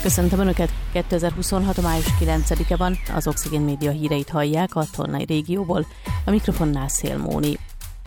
Köszöntöm Önöket, 2026. május 9-e van, az Oxigén Média híreit hallják a Tolnai régióból, a mikrofonnál Szél Móni.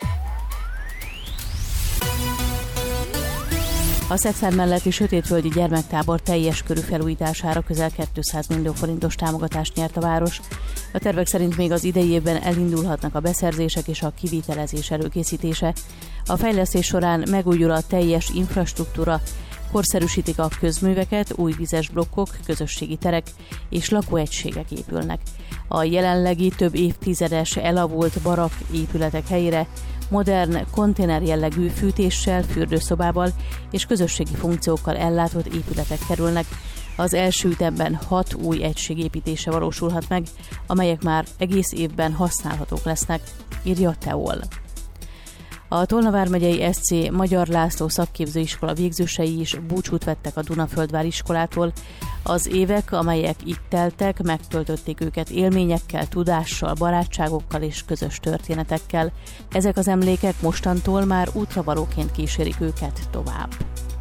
A Szexárd melletti Sötétföldi gyermektábor teljes körű felújítására közel 200 millió forintos támogatást nyert a város. A tervek szerint még az idei évben elindulhatnak a beszerzések és a kivitelezés előkészítése. A fejlesztés során megújul a teljes infrastruktúra, korszerűsítik a közműveket, új vizes blokkok, közösségi terek és lakóegységek épülnek. A jelenlegi több évtizedes elavult barakk épületek helyére modern, konténer jellegű fűtéssel, fürdőszobával és közösségi funkciókkal ellátott épületek kerülnek. Az első ütemben 6 új egység építése valósulhat meg, amelyek már egész évben használhatók lesznek, írja a TEOL. A Tolna vármegyei SC Magyar László szakképzőiskola végzősei is búcsút vettek a Dunaföldvár iskolától. Az évek, amelyek itt teltek, megtöltötték őket élményekkel, tudással, barátságokkal és közös történetekkel. Ezek az emlékek mostantól már útravalóként kísérik őket tovább.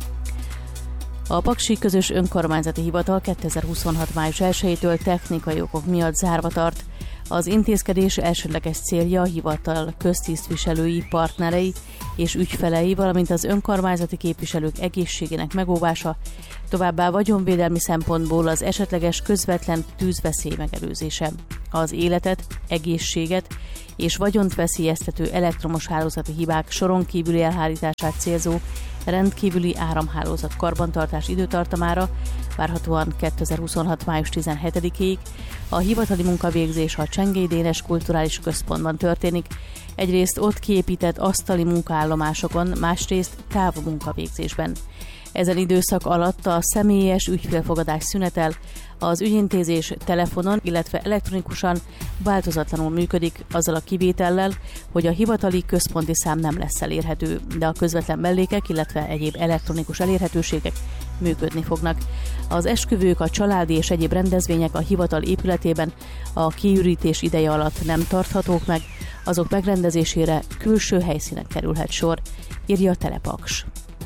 A Paksi Közös Önkormányzati Hivatal 2026. május 1-től technikai okok miatt zárva tart. Az intézkedés elsődleges célja a hivatal köztisztviselői, partnerei és ügyfelei, valamint az önkormányzati képviselők egészségének megóvása, továbbá vagyonvédelmi szempontból az esetleges közvetlen tűzveszély megelőzése. Az életet, egészséget és vagyont veszélyeztető elektromos hálózati hibák soron kívüli elhárítását célzó rendkívüli áramhálózat karbantartás időtartamára, várhatóan 2026. május 17-ig a hivatali munkavégzés a Csengély Dénes Kulturális Központban történik, egyrészt ott kiépített asztali munkaállomásokon, másrészt távmunkavégzésben. Ezen időszak alatt a személyes ügyfélfogadás szünetel, az ügyintézés telefonon, illetve elektronikusan változatlanul működik, azzal a kivétellel, hogy a hivatali központi szám nem lesz elérhető, de a közvetlen mellékek, illetve egyéb elektronikus elérhetőségek működni fognak. Az esküvők, a családi és egyéb rendezvények a hivatal épületében a kiürítés ideje alatt nem tarthatók meg, azok megrendezésére külső helyszínen kerülhet sor, írja a Telepaks.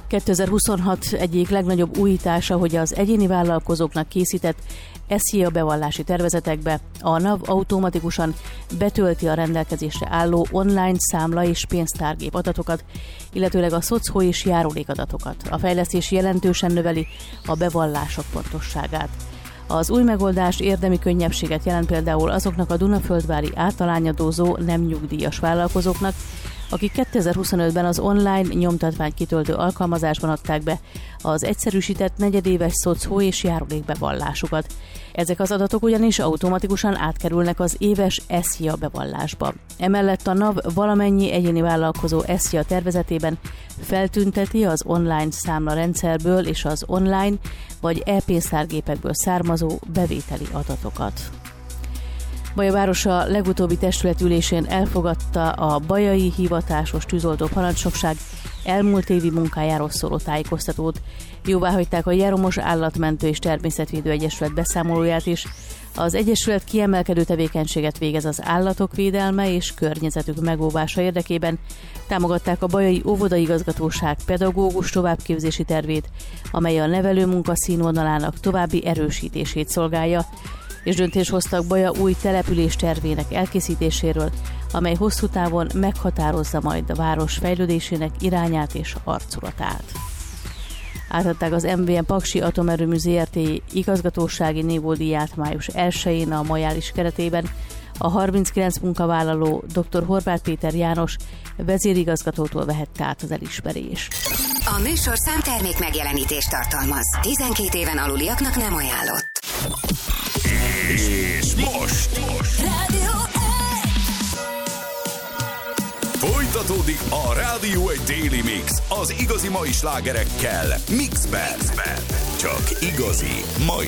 2026 egyik legnagyobb újítása, hogy az egyéni vállalkozóknak készített SZIA bevallási tervezetekbe a NAV automatikusan betölti a rendelkezésre álló online számla és pénztárgép adatokat, illetőleg a szocó és járulékadatokat. A fejlesztés jelentősen növeli a bevallások pontosságát. Az új megoldás érdemi könnyebbséget jelent például azoknak a dunaföldvári általányadózó nem nyugdíjas vállalkozóknak, akik 2025-ben az online nyomtatvány kitöltő alkalmazásban adták be az egyszerűsített negyedéves szocó és járulékbevallásukat. Ezek az adatok ugyanis automatikusan átkerülnek az éves SZIA bevallásba. Emellett a NAV valamennyi egyéni vállalkozó SZIA tervezetében feltünteti az online számlarendszerből és az online vagy e-pénztárgépekből származó bevételi adatokat. Baja városa legutóbbi testületülésén elfogadta a bajai hivatásos tűzoltó parancsnokság elmúlt évi munkájáról szóló tájékoztatót. Jóváhagyták a Jeromos Állatmentő és Természetvédő Egyesület beszámolóját is. Az egyesület kiemelkedő tevékenységet végez az állatok védelme és környezetük megóvása érdekében. Támogatták a Bajai Óvodaigazgatóság pedagógus továbbképzési tervét, amely a nevelőmunka színvonalának további erősítését szolgálja, és döntést hoztak Baja új település tervének elkészítéséről, amely hosszú távon meghatározza majd a város fejlődésének irányát és arculatát. Átadták az MVM Paksi Atomerőmű Zrt. Igazgatósági névódíját május 1-én a Majális keretében. A 39 munkavállaló dr. Horváth Péter János vezérigazgatótól vehette át az elismerést. A műsorszám termék megjelenítést tartalmaz. 12 éven aluliaknak nem ajánlott. És most folytatódik a Rádió 1 Daily Mix az igazi mai slágerekkel Mixben. Csak igazi mai